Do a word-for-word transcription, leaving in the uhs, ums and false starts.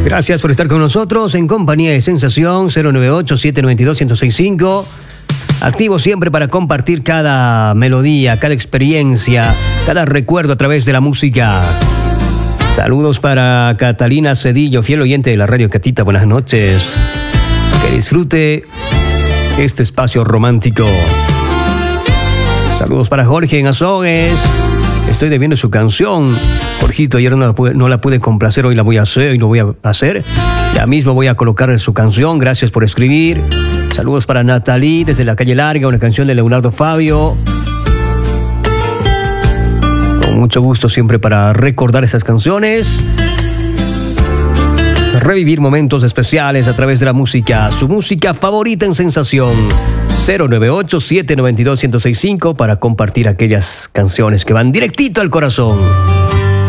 Gracias por estar con nosotros en compañía de Sensación. Cero nueve ocho, siete nueve dos, uno cero seis cinco. Activo siempre para compartir cada melodía, cada experiencia, cada recuerdo a través de la música. Saludos para Catalina Cedillo, fiel oyente de la radio Catita. Buenas noches. Que disfrute este espacio romántico. Saludos para Jorge en Azogues. Estoy debiendo su canción. Jorgito, ayer no la, pude, no la pude complacer, hoy la voy a hacer, hoy lo voy a hacer. Ya mismo voy a colocar su canción. Gracias por escribir. Saludos para Natalie desde la calle Larga, una canción de Leonardo Fabio. Con mucho gusto siempre para recordar esas canciones. Revivir momentos especiales a través de la música. Su música favorita en Sensación. Cero nueve ocho, siete nueve dos, uno cero seis cinco para compartir aquellas canciones que van directito al corazón.